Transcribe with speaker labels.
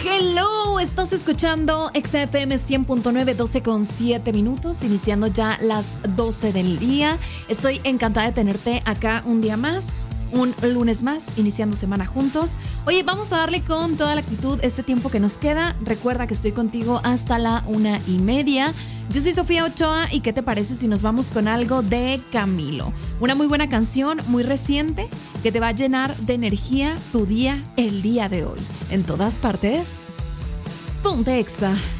Speaker 1: Hello, estás escuchando XFM 100.9, 12:07, iniciando ya las 12 del día. Estoy encantada de tenerte acá un día más, un lunes más, iniciando semana juntos. Oye, vamos a darle con toda la actitud este tiempo que nos queda. Recuerda que estoy contigo hasta la 1:30. Yo soy Sofía Ochoa y ¿qué te parece si nos vamos con algo de Camilo? Una muy buena canción, muy reciente, que te va a llenar de energía tu día, el día de hoy. En todas partes, Ponte Exa.